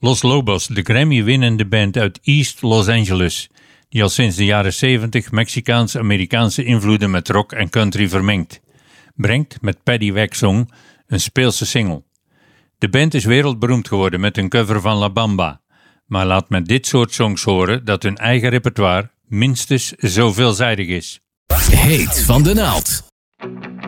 Los Lobos, de Grammy-winnende band uit East Los Angeles, die al sinds de jaren 70 Mexicaans-Amerikaanse invloeden met rock en country vermengt, brengt met Paddy Wack Song een speelse single. De band is wereldberoemd geworden met een cover van La Bamba, maar laat met dit soort songs horen dat hun eigen repertoire minstens zo veelzijdig is. Heet van de naald.